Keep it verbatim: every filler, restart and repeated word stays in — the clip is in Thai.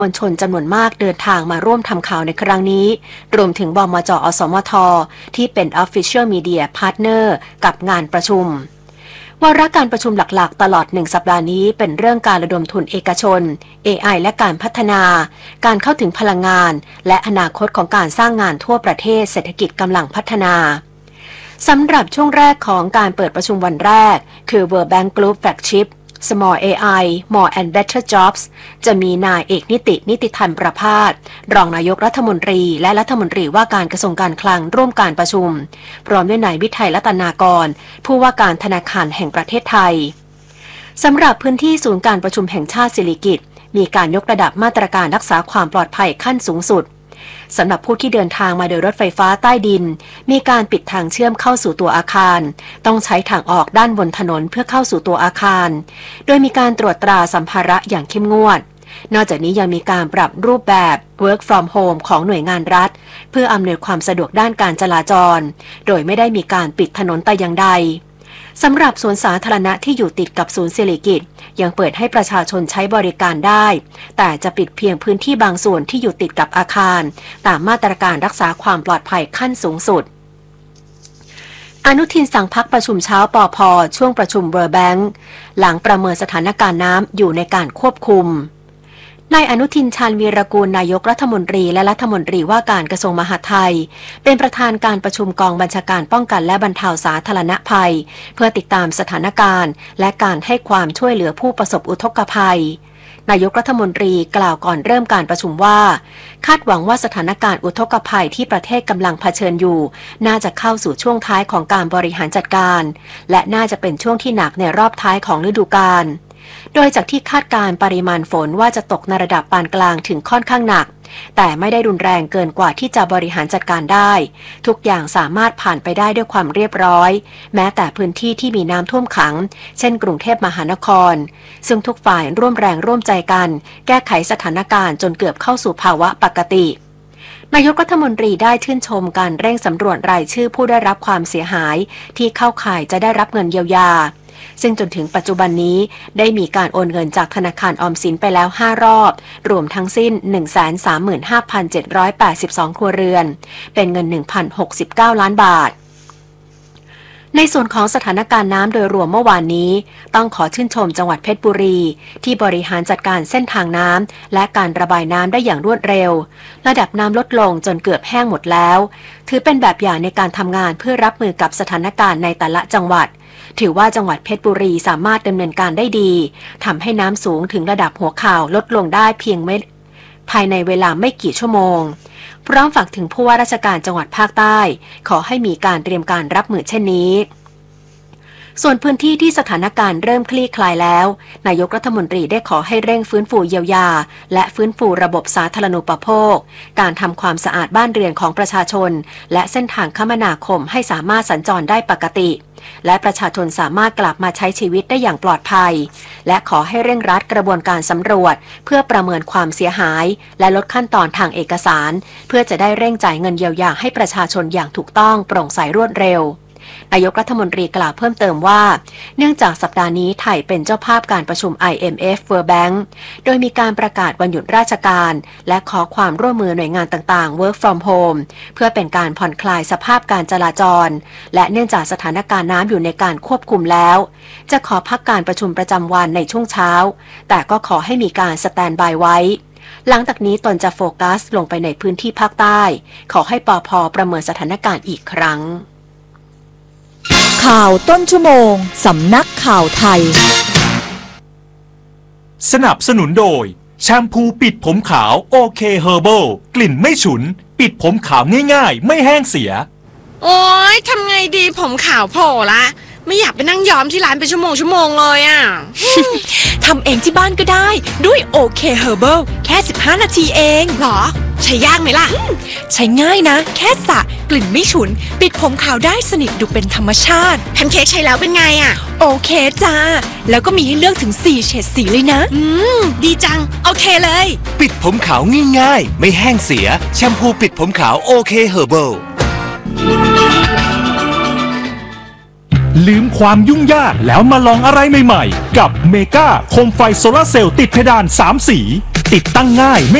มวลชนจำนวนมากเดินทางมาร่วมทำข่าวในครั้งนี้รวมถึงบมจ.อสมทที่เป็น Official Media Partner กับงานประชุมวาระการประชุมหลักๆตลอดหนึ่งสัปดาห์นี้เป็นเรื่องการระดมทุนเอกชน เอ ไอ และการพัฒนาการเข้าถึงพลังงานและอนาคตของการสร้างงานทั่วประเทศเศรษฐกิจกำลังพัฒนาสำหรับช่วงแรกของการเปิดประชุมวันแรกคือ World Bank Group Flagship Small เอ ไอ More and Better Jobs จะมีนายเอกนิตินิติธันประภาสรองนายกรัฐมนตรีและรัฐมนตรีว่าการกระทรวงการคลังร่วมการประชุมพร้อมด้วยนายวิทัยรัตนากรผู้ว่าการธนาคารแห่งประเทศไทยสำหรับพื้นที่ศูนย์การประชุมแห่งชาติสิริกิติ์มีการยกระดับมาตรการรักษาความปลอดภัยขั้นสูงสุดสำหรับผู้ที่เดินทางมาโดยรถไฟฟ้าใต้ดินมีการปิดทางเชื่อมเข้าสู่ตัวอาคารต้องใช้ทางออกด้านบนถนนเพื่อเข้าสู่ตัวอาคารโดยมีการตรวจตราสัมภาระอย่างเข้มงวดนอกจากนี้ยังมีการปรับรูปแบบ Work from Home ของหน่วยงานรัฐเพื่ออำนวยความสะดวกด้านการจราจรโดยไม่ได้มีการปิดถนนแต่อย่างใดสำหรับสวนสาธารณะที่อยู่ติดกับศูนย์สิริกิติ์ยังเปิดให้ประชาชนใช้บริการได้แต่จะปิดเพียงพื้นที่บางส่วนที่อยู่ติดกับอาคารตามมาตรการรักษาความปลอดภัยขั้นสูงสุดอนุทินสั่งพักประชุมเช้าปภ.ช่วงประชุม World Bank หลังประเมินสถานการณ์น้ำอยู่ในการควบคุมนายอนุทินชาญวีรกูลนายกรัฐมนตรีและรัฐมนตรีว่าการกระทรวงมหาดไทยเป็นประธานการประชุมกองบัญชาการป้องกันและบรรเทาสาธารณภัยเพื่อติดตามสถานการณ์และการให้ความช่วยเหลือผู้ประสบอุทกภัยนายกรัฐมนตรีกล่าวก่อนเริ่มการประชุมว่าคาดหวังว่าสถานการณ์อุทกภัยที่ประเทศกำลังเผชิญอยู่น่าจะเข้าสู่ช่วงท้ายของการบริหารจัดการและน่าจะเป็นช่วงที่หนักในรอบท้ายของฤดูกาลโดยจากที่คาดการปริมาณฝนว่าจะตกในระดับปานกลางถึงค่อนข้างหนักแต่ไม่ได้รุนแรงเกินกว่าที่จะบริหารจัดการได้ทุกอย่างสามารถผ่านไปได้ด้วยความเรียบร้อยแม้แต่พื้นที่ที่มีน้ำท่วมขังเช่นกรุงเทพมหานครซึ่งทุกฝ่ายร่วมแรงร่วมใจกันแก้ไขสถานการณ์จนเกือบเข้าสู่ภาวะปกตินายกรัฐมนตรีได้ชื่นชมการเร่งสำรวจรายชื่อผู้ได้รับความเสียหายที่เข้าข่ายจะได้รับเงินเยียวยาซึ่งจนถึงปัจจุบันนี้ได้มีการโอนเงินจากธนาคารออมสินไปแล้วห้ารอบรวมทั้งสิ้น หนึ่งแสนสามหมื่นห้าพันเจ็ดร้อยแปดสิบสอง ครัวเรือนเป็นเงิน หนึ่งพันหกสิบเก้า ล้านบาทในส่วนของสถานการณ์น้ำโดยรวมเมื่อวานนี้ต้องขอชื่นชมจังหวัดเพชรบุรีที่บริหารจัดการเส้นทางน้ำและการระบายน้ำได้อย่างรวดเร็วระดับน้ำลดลงจนเกือบแห้งหมดแล้วถือเป็นแบบอย่างในการทำงานเพื่อรับมือกับสถานการณ์ในแต่ละจังหวัดถือว่าจังหวัดเพชรบุรีสามารถดำเนินการได้ดีทำให้น้ำสูงถึงระดับหัวเข่าลดลงได้เพียงไม่ภายในเวลาไม่กี่ชั่วโมงพร้อมฝากถึงผู้ว่าราชการจังหวัดภาคใต้ขอให้มีการเตรียมการรับมือเช่นนี้ส่วนพื้นที่ที่สถานการณ์เริ่มคลี่คลายแล้วนายกรัฐมนตรีได้ขอให้เร่งฟื้นฟูเยียวยาและฟื้นฟูระบบสาธารณูปโภคการทำความสะอาดบ้านเรือนของประชาชนและเส้นทางคมนาคมให้สามารถสัญจรได้ปกติและประชาชนสามารถกลับมาใช้ชีวิตได้อย่างปลอดภัยและขอให้เร่งรัดกระบวนการสำรวจเพื่อประเมินความเสียหายและลดขั้นตอนทางเอกสารเพื่อจะได้เร่งจ่ายเงินเยียวยาให้ประชาชนอย่างถูกต้องโปร่งใสรวดเร็วนายกรัฐมนตรีกล่าวเพิ่มเติมว่าเนื่องจากสัปดาห์นี้ไทยเป็นเจ้าภาพการประชุม ไอ เอ็ม เอฟ World Bank โดยมีการประกาศวันหยุดราชการและขอความร่วมมือหน่วยงานต่างๆ Work from Home เพื่อเป็นการผ่อนคลายสภาพการจราจรและเนื่องจากสถานการณ์น้ำอยู่ในการควบคุมแล้วจะขอพักการประชุมประจำวันในช่วงเช้าแต่ก็ขอให้มีการสแตนด์บายไว้หลังจากนี้ตนจะโฟกัสลงไปในพื้นที่ภาคใต้ขอให้ปภ.ประเมินสถานการณ์อีกครั้งข่าวต้นชั่วโมงสำนักข่าวไทยสนับสนุนโดยแชมพูปิดผมขาวโอเคเฮอร์เบิลกลิ่นไม่ฉุนปิดผมขาวง่ายๆไม่แห้งเสียโอ๊ยทำไงดีผมขาวโผล่ละไม่อยากไปนั่งย้อมที่ร้านเป็นชั่วโมงชั่วโมงเลยอ่ะทำเองที่บ้านก็ได้ด้วยโอเคเฮอร์เบิลแค่สิบห้านาทีเองหรอใช้ยากไหมล่ะใช้ง่ายนะแค่สระกลิ่นไม่ฉุนปิดผมขาวได้สนิทดูเป็นธรรมชาติแพนเค้กใช้แล้วเป็นไงอ่ะโอเคจ้าแล้วก็มีให้เลือกถึงสี่เฉดสีเลยนะอืมดีจังโอเคเลยปิดผมขาวง่ายๆไม่แห้งเสียแชมพูปิดผมขาวโอเคเฮอร์เบิลลืมความยุ่งยากแล้วมาลองอะไรใหม่ๆกับเมกาโคมไฟโซลาร์เซลล์ติดเพดานสามสีติดตั้งง่ายไม่